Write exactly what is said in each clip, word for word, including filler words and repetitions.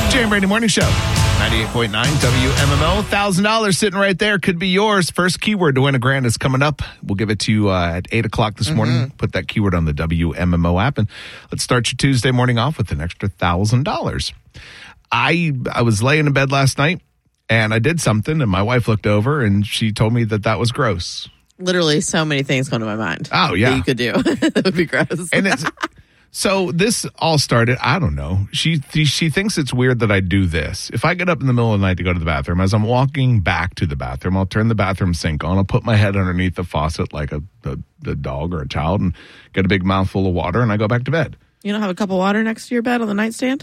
Jay and Brady Morning Show. ninety-eight point nine W M M O. one thousand dollars sitting right there. Could be yours. First keyword to win a grand is coming up. We'll give it to you uh, at eight o'clock this mm-hmm. morning. Put that keyword on the W M M O app. And let's start your Tuesday morning off with an extra one thousand dollars. I I was laying in bed last night, and I did something, and my wife looked over, and she told me that that was gross. Literally so many things come to my mind. Oh, yeah. That you could do. That would be gross. And it's... So this all started, I don't know. She she thinks it's weird that I do this. If I get up in the middle of the night to go to the bathroom, as I'm walking back to the bathroom, I'll turn the bathroom sink on. I'll put my head underneath the faucet like a, a, a dog or a child and get a big mouthful of water, and I go back to bed. You don't have a cup of water next to your bed on the nightstand?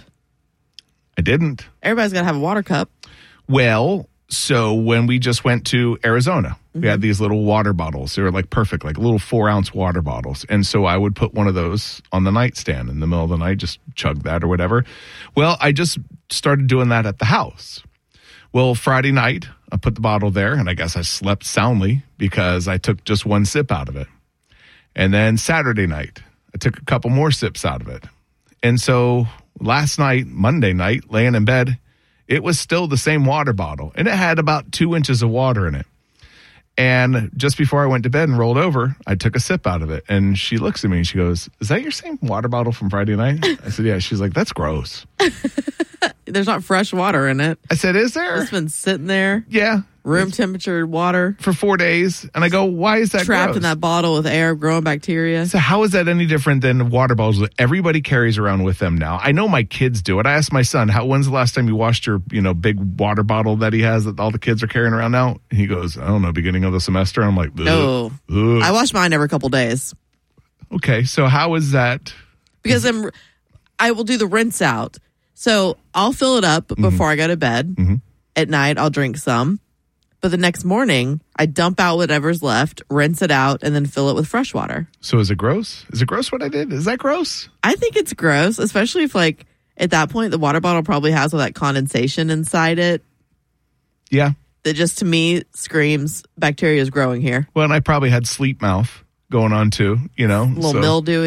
I didn't. Everybody's got to have a water cup. Well, so when we just went to Arizona, mm-hmm. we had these little water bottles. They were like perfect, like little four-ounce water bottles. And so I would put one of those on the nightstand in the middle of the night, just chug that or whatever. Well, I just started doing that at the house. Well, Friday night, I put the bottle there, and I guess I slept soundly because I took just one sip out of it. And then Saturday night, I took a couple more sips out of it. And so last night, Monday night, laying in bed, it was still the same water bottle, and it had about two inches of water in it. And just before I went to bed and rolled over, I took a sip out of it, and she looks at me and she goes, "Is that your same water bottle from Friday night?" I said, "Yeah." She's like, "That's gross." There's not fresh water in it. I said, "Is there?" It's been sitting there. Yeah. Room temperature water. For four days. And I go, "Why is that Trapped gross?" in that bottle with air, growing bacteria. So how is that any different than water bottles that everybody carries around with them now? I know my kids do it. I asked my son, "How? When's the last time you washed your, you know, big water bottle that he has that all the kids are carrying around now?" And he goes, "I don't know, beginning of the semester." I'm like, ugh, no. Ugh. I wash mine every couple days. Okay, so how is that? Because I'm, I will do the rinse out. So I'll fill it up before mm-hmm. I go to bed. Mm-hmm. At night, I'll drink some. But the next morning, I dump out whatever's left, rinse it out, and then fill it with fresh water. So is it gross? Is it gross what I did? Is that gross? I think it's gross, especially if, like, at that point, the water bottle probably has all that condensation inside it. Yeah. That just, to me, screams bacteria is growing here. Well, and I probably had sleep mouth going on, too, you know. A little so. mildew.